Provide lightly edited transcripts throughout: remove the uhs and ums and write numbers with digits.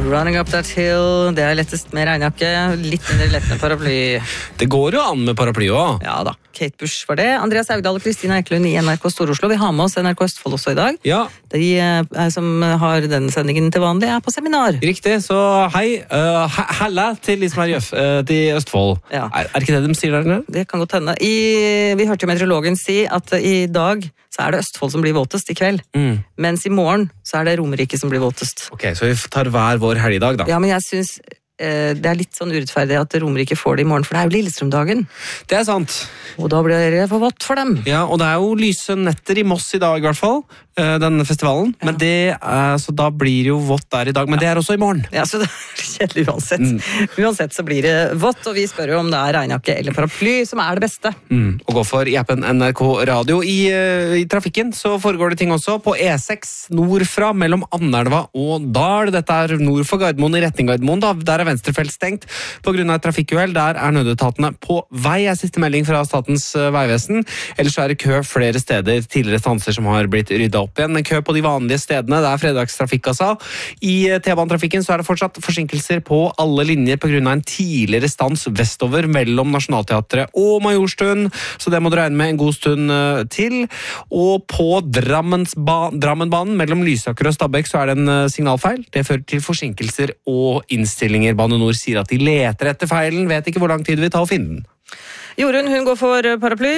Running up that hill. Det lettest med regnjakke. Litt mindre lett med paraply. Det går jo an med paraply også. Ja da. Kate Bush var det. Andreas Haugdal og Kristina Eklund i NRK Stor-Oslo. Vi har med oss NRK Østfold også i dag. Ja. De som har denne sendingen til vanlig, på seminar. Riktig, så hei. Hella til de som i Østfold. Ja. Er ikke det de sier der nede? Det kan godt hende. Vi hørte jo meteorologen si at i dag så det Østfold som blir våtest i kveld. Mens i morgen så det Romerike som blir våtest. Ok, så vi tar hver vår helgdag da. Ja, men jeg synes det litt sånn urettferdig at Romerike får det i morgen, for det jo Lillestrømdagen. Det sant. Og da blir det for vått for dem. Ja, og det jo lyse netter i Moss i dag i hvert fall, denne festivalen. Ja. Men så da blir det jo vått der i dag, men det også i morgen. Ja, så det kjedelig uansett. Uansett så blir det vått, og vi spør jo om det regnjakke eller paraply som det beste. Og gå for i appen NRK Radio. I trafikken så foregår det ting også på E6 nordfra mellom Andelva og Dal. Dette nord for Gardermoen i retning Gardermoen. Der venstrefelt stengt på grunn av et trafikkuhell. Der nødetatene på vei. Siste melding fra Statens vegvesen. Ellers så det kø flere steder, tidligere stanser som har blitt ryddet opp igjen. Kø på de vanlige stedene. Det fredagstrafikk, altså. I T-banetrafikken så det fortsatt forsinkelser på alle linjer på grunn av en tidligere stans vestover mellom Nationaltheatret og Majorstuen. Så det må du regne med en god stund til. Og på Drammenbanen mellom Lysaker og Stabekk så det en signalfeil. Det fører til forsinkelser og innstillinger. Bane Nor sier at de leter etter feilen, vet ikke hvor lang tid det vil ta å finne den. Jorunn, hun går for paraply.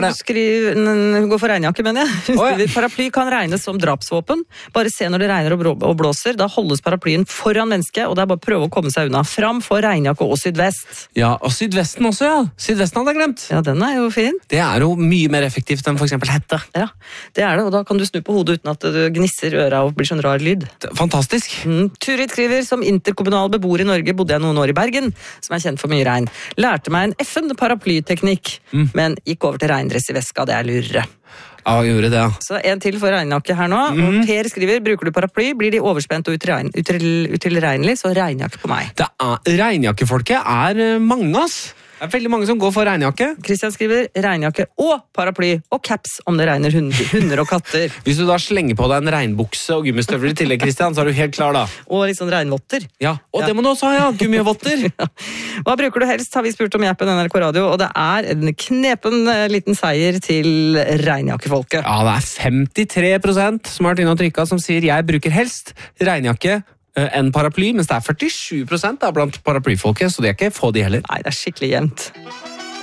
Hun går for regnjakke, mener jeg. Hun skriver, paraply kan regnes som drapsvåpen. Bare se når det regner og blåser. Da holdes paraplyen foran mennesket, og det bare å prøve å komme seg unna. Fram for regnjakke og sydvest. Ja, og sydvesten også, ja. Sydvesten hadde jeg glemt. Ja, den jo fin. Det jo mye mer effektivt enn for eksempel hette. Ja, det det, og da kan du snu på hodet uten at du gnisser øra og blir sånn rar lyd. Fantastisk. Turid skriver, som interkommunal beboer i Norge bodde jeg noen år i Bergen, som kjent for mye regn. Lærte meg en paraplyteknikk, men gikk over til regndress i veska, det lurere. Ja, gjorde det, ja. Så en til for regnjakke her nå. Og Per skriver, bruker du paraply, blir de overspent og utilregnelig, så regnjakke på meg. Regnjakkefolket mange, ass. Det veldig mange som går for regnjakke. Kristian skriver regnjakke og paraply og caps om det regner hunder og katter. Hvis du da slenger på deg en regnbukse og gummistøvler i tillegg, Kristian, så du helt klar da. Og litt sånn regnvotter. Ja, og det må du også ha, ja. Gummivotter. Ja. Hva bruker du helst, har vi spurt om i appen NRK Radio, og det en knepen liten seier til regnjakkefolket. Ja, det 53% som har vært inne og trykket som sier jeg bruker helst regnjakke enn paraply, mens det 47% blant paraplyfolket, så det ikke få de heller. Nei, det skikkelig jevnt.